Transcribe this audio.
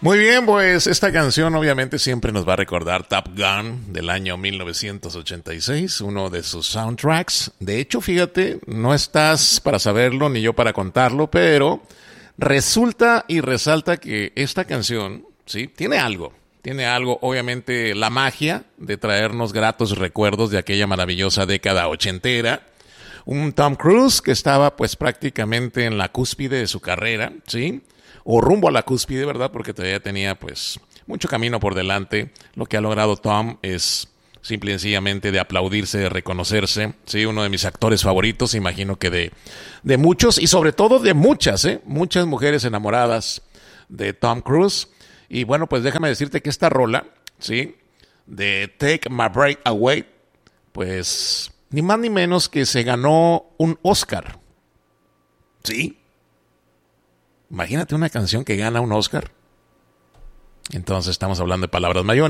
Muy bien, pues esta canción obviamente siempre nos va a recordar Top Gun del año 1986, uno de sus soundtracks. De hecho, fíjate, no estás para saberlo ni yo para contarlo, pero resulta y resalta que esta canción, ¿sí? Tiene algo, obviamente la magia de traernos gratos recuerdos de aquella maravillosa década ochentera. Un Tom Cruise que estaba pues prácticamente en la cúspide de su carrera, ¿sí? O rumbo a la cúspide, ¿verdad? Porque todavía tenía pues mucho camino por delante. Lo que ha logrado Tom es simple y sencillamente de aplaudirse, de reconocerse, ¿sí? Uno de mis actores favoritos, imagino que de muchos y sobre todo de muchas, muchas mujeres enamoradas de Tom Cruise. Y bueno, pues déjame decirte que esta rola, ¿sí? De Take My Breath Away, pues ni más ni menos que se ganó un Oscar, ¿sí? Imagínate una canción que gana un Oscar. Entonces estamos hablando de palabras mayores.